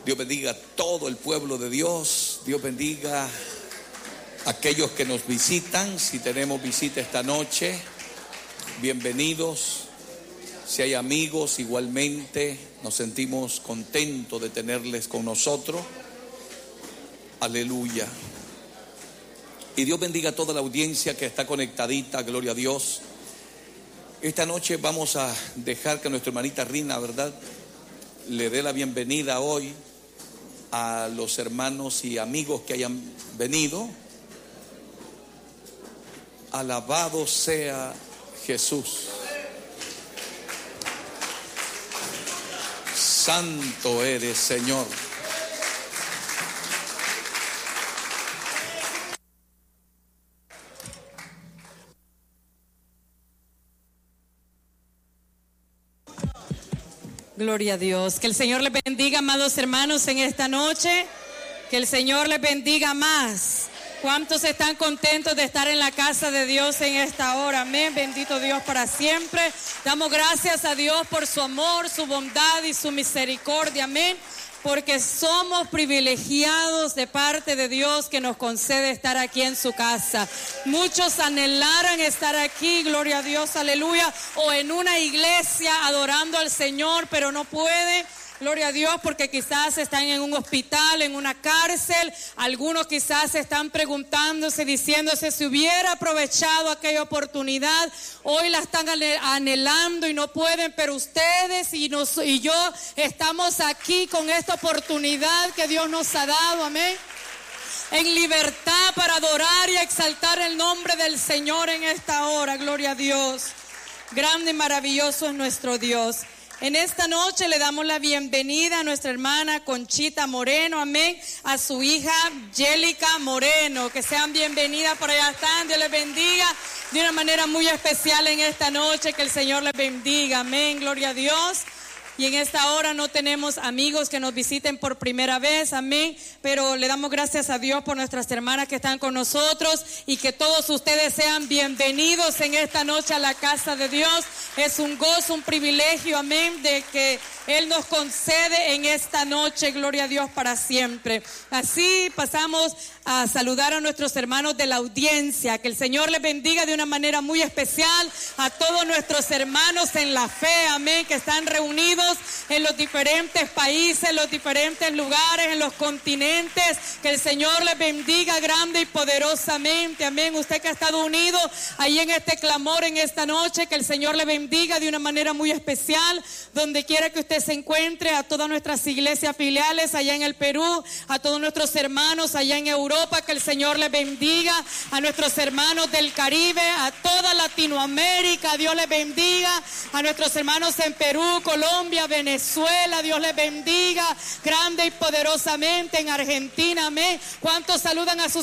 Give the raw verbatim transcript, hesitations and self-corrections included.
Dios bendiga a todo el pueblo de Dios. Dios bendiga a aquellos que nos visitan. Si tenemos visita esta noche, bienvenidos. Si hay amigos, igualmente nos sentimos contentos de tenerles con nosotros. Aleluya. Y Dios bendiga a toda la audiencia que está conectadita, gloria a Dios. Esta noche vamos a dejar que nuestra hermanita Rina, ¿verdad?, le dé la bienvenida hoy a los hermanos y amigos que hayan venido. Alabado sea Jesús. Santo eres, Señor. Gloria a Dios. Que el Señor les bendiga, amados hermanos, en esta noche. Que el Señor les bendiga más. ¿Cuántos están contentos de estar en la casa de Dios en esta hora? Amén. Bendito Dios para siempre. Damos gracias a Dios por su amor, su bondad y su misericordia. Amén. Porque somos privilegiados de parte de Dios que nos concede estar aquí en su casa. Muchos anhelaran estar aquí, gloria a Dios, aleluya, o en una iglesia adorando al Señor, pero no pueden. Gloria a Dios, porque quizás están en un hospital, en una cárcel. Algunos quizás están preguntándose, diciéndose si hubiera aprovechado aquella oportunidad. Hoy la están anhelando y no pueden, pero ustedes y, nos, y yo estamos aquí con esta oportunidad que Dios nos ha dado, amén, en libertad para adorar y exaltar el nombre del Señor en esta hora. Gloria a Dios. Grande y maravilloso es nuestro Dios. En esta noche le damos la bienvenida a nuestra hermana Conchita Moreno, amén, a su hija Yélica Moreno. Que sean bienvenidas, por allá están. Dios les bendiga de una manera muy especial en esta noche. Que el Señor les bendiga, amén, gloria a Dios. Y en esta hora no tenemos amigos que nos visiten por primera vez, amén, pero le damos gracias a Dios por nuestras hermanas que están con nosotros y que todos ustedes sean bienvenidos en esta noche a la casa de Dios. Es un gozo, un privilegio, amén, de que Él nos concede en esta noche, gloria a Dios para siempre. Así pasamos a saludar a nuestros hermanos de la audiencia. Que el Señor les bendiga de una manera muy especial a todos nuestros hermanos en la fe, amén, que están reunidos en los diferentes países, en los diferentes lugares, en los continentes. Que el Señor les bendiga grande y poderosamente, amén. Usted que ha estado unido ahí en este clamor en esta noche, que el Señor le bendiga de una manera muy especial donde quiera que usted se encuentre. A todas nuestras iglesias filiales allá en el Perú, a todos nuestros hermanos allá en Europa, que el Señor les bendiga. A nuestros hermanos del Caribe, a toda Latinoamérica, Dios les bendiga. A nuestros hermanos en Perú, Colombia, Venezuela, Dios les bendiga grande y poderosamente. En Argentina, amén. ¿Cuántos saludan a sus